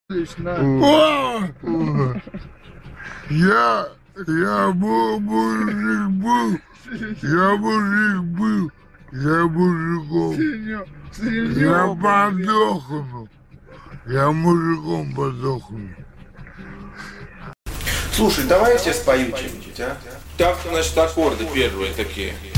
Лично. Я мужик был, я мужиком. Я подохну. Я мужиком подохну. Слушай, давай я тебе спою что-нибудь, а? Так, значит, аккорды первые такие.